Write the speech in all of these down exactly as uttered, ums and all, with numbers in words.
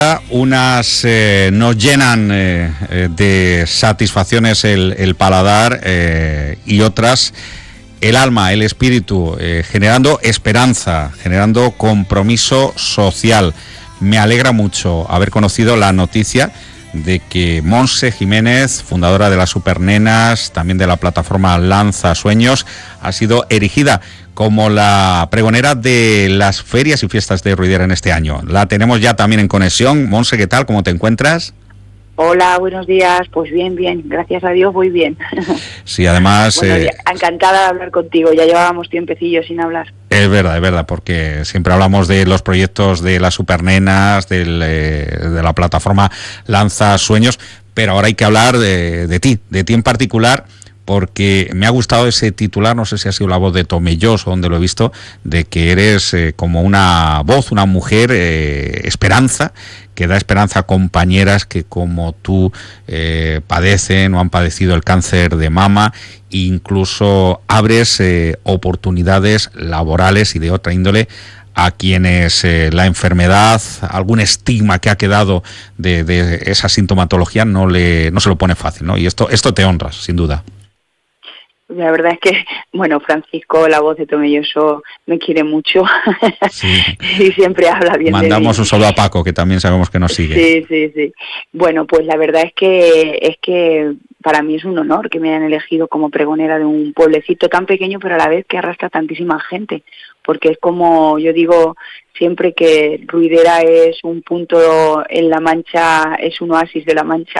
Unas eh, nos llenan eh, eh, de satisfacciones el, el paladar eh, y otras el alma, el espíritu, eh, generando esperanza, generando compromiso social. Me alegra mucho haber conocido la noticia de que Montse Jiménez, fundadora de las Supernenas, también de la plataforma Lanza Sueños, ha sido erigida como la pregonera de las ferias y fiestas de Ruidera en este año. La tenemos ya también en conexión. Montse, ¿qué tal? ¿Cómo te encuentras? Hola, buenos días. Pues bien, bien. Gracias a Dios, voy bien. Sí, además... Bueno, eh, encantada de hablar contigo. Ya llevábamos tiempecillo sin hablar. Es verdad, es verdad, porque siempre hablamos de los proyectos de las Supernenas, del, eh, de la plataforma Lanza Sueños, pero ahora hay que hablar de, de ti, de ti en particular, porque me ha gustado ese titular, no sé si ha sido la voz de Tomelloso, donde lo he visto, de que eres eh, como una voz, una mujer, eh, esperanza, que da esperanza a compañeras que como tú eh, padecen o han padecido el cáncer de mama, e incluso abres eh, oportunidades laborales y de otra índole a quienes eh, la enfermedad, algún estigma que ha quedado de, de esa sintomatología no le no se lo pone fácil, ¿no? Y esto esto te honras, sin duda. La verdad es que, bueno, Francisco, la voz de Tomelloso, me quiere mucho. Sí. Y siempre habla bien. Mandamos de mí. Un saludo a Paco, que también sabemos que nos sigue. Sí, sí, sí. Bueno, pues la verdad es que es que para mí es un honor que me hayan elegido como pregonera de un pueblecito tan pequeño, pero a la vez que arrastra tantísima gente. Porque es como yo digo siempre, que Ruidera es un punto en la Mancha, es un oasis de la Mancha.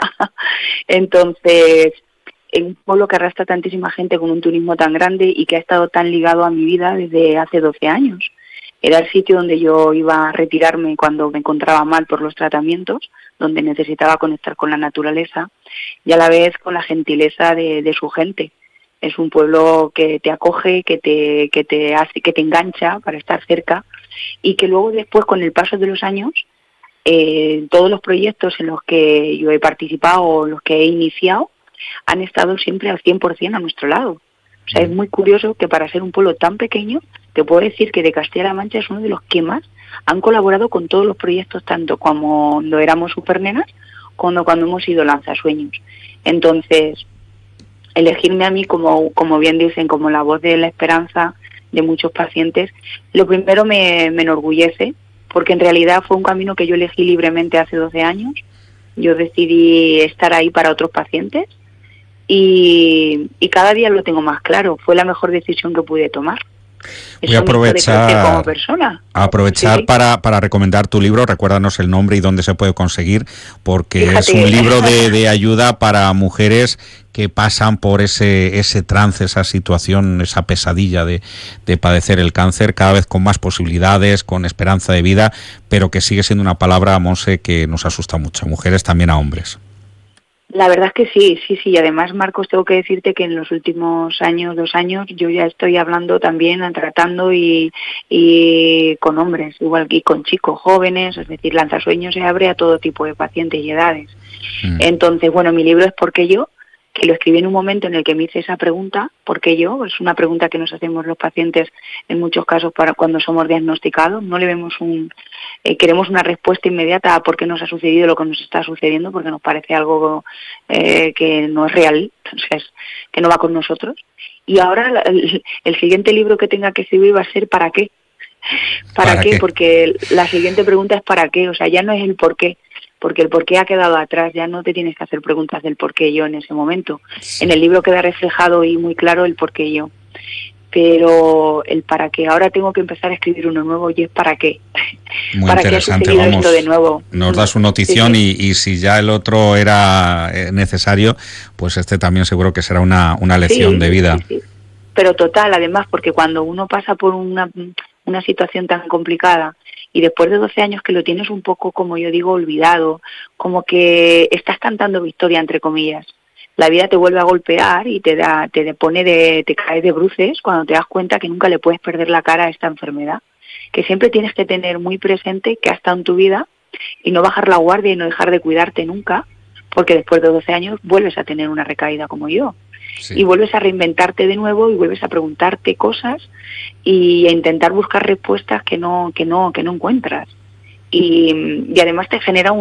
Entonces, un pueblo que arrastra tantísima gente con un turismo tan grande y que ha estado tan ligado a mi vida desde hace doce años. Era el sitio donde yo iba a retirarme cuando me encontraba mal por los tratamientos, donde necesitaba conectar con la naturaleza y a la vez con la gentileza de, de su gente. Es un pueblo que te acoge, que te, que te hace, que te engancha para estar cerca, y que luego después, con el paso de los años, eh, todos los proyectos en los que yo he participado o los que he iniciado han estado siempre al cien por ciento a nuestro lado. O sea, es muy curioso que para ser un pueblo tan pequeño, te puedo decir que de Castilla-La Mancha es uno de los que más han colaborado con todos los proyectos, tanto cuando éramos Supernenas, como cuando hemos sido Lanzasueños. Entonces, elegirme a mí, como, como bien dicen, como la voz de la esperanza de muchos pacientes, lo primero me, me enorgullece, porque en realidad fue un camino que yo elegí libremente hace doce años. Yo decidí estar ahí para otros pacientes y, y cada día lo tengo más claro. Fue la mejor decisión que pude tomar. Voy a aprovechar, como persona. aprovechar Sí. para, para recomendar tu libro. Recuérdanos el nombre y dónde se puede conseguir, porque Fíjate. Es un libro de, de ayuda para mujeres que pasan por ese ese trance, esa situación, esa pesadilla de, de padecer el cáncer, cada vez con más posibilidades, con esperanza de vida, pero que sigue siendo una palabra, Montse, que nos asusta mucho, a mujeres, también a hombres. La verdad es que sí, sí, sí. Además, Marcos, tengo que decirte que en los últimos años, dos años, yo ya estoy hablando también, tratando y, y con hombres, igual que con chicos jóvenes, es decir, Lanzasueños se abre a todo tipo de pacientes y edades. Mm. Entonces, bueno, mi libro es ¿Por qué yo?, que lo escribí en un momento en el que me hice esa pregunta, ¿por qué yo? Es una pregunta que nos hacemos los pacientes en muchos casos para cuando somos diagnosticados. No le vemos un, eh, queremos una respuesta inmediata a por qué nos ha sucedido lo que nos está sucediendo, porque nos parece algo eh, que no es real, entonces, que no va con nosotros. Y ahora el, el siguiente libro que tenga que escribir va a ser ¿para qué? ¿Para, ¿Para qué? qué? Porque la siguiente pregunta es ¿para qué? O sea, ya no es el por qué, porque el por qué ha quedado atrás, ya no te tienes que hacer preguntas del por qué yo en ese momento. Sí. En el libro queda reflejado y muy claro el por qué yo, pero el para qué, ahora tengo que empezar a escribir uno nuevo y es para qué. Muy ¿Para interesante, qué vamos, esto de nuevo? Nos das una notición sí, sí. Y, y si ya el otro era necesario, pues este también seguro que será una, una lección sí, de vida. Sí, sí. Pero total, además, porque cuando uno pasa por una, una situación tan complicada, y después de doce años que lo tienes un poco, como yo digo, olvidado, como que estás cantando victoria, entre comillas. La vida te vuelve a golpear y te da, te pone de, te caes de bruces cuando te das cuenta que nunca le puedes perder la cara a esta enfermedad. Que siempre tienes que tener muy presente que ha estado en tu vida y no bajar la guardia y no dejar de cuidarte nunca, porque después de doce años vuelves a tener una recaída como yo. Sí. Y vuelves a reinventarte de nuevo y vuelves a preguntarte cosas y a intentar buscar respuestas que no que no que no encuentras. y, y además te genera un